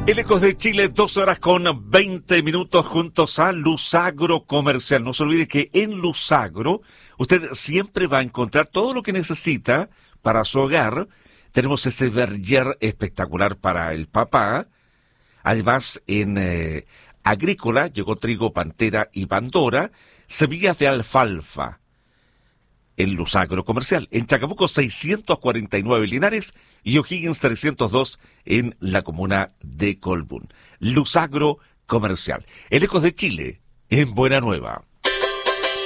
El Ecos de Chile, 2 horas con 20 minutos juntos a Luzagro Comercial. No se olvide que en Luzagro usted siempre va a encontrar todo lo que necesita para su hogar. Tenemos ese verger espectacular para el papá. Además, en agrícola llegó trigo, pantera y pandora, semillas de alfalfa. En Luzagro Comercial, en Chacabuco 649 Linares y O'Higgins 302 en la comuna de Colbún. Luzagro Comercial. El Ecos de Chile, en Buena Nueva.